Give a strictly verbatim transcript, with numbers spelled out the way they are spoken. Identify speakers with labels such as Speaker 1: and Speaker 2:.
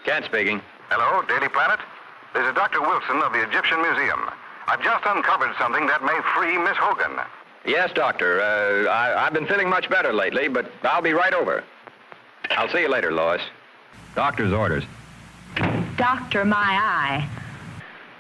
Speaker 1: Kent speaking.
Speaker 2: Hello, Daily Planet. This is Doctor Wilson of the Egyptian Museum. I've just uncovered something that may free Miss Hogan.
Speaker 1: Yes, Doctor. Uh, I, I've been feeling much better lately, but I'll be right over. I'll see you later, Lois. Doctor's orders.
Speaker 3: Doctor, my eye.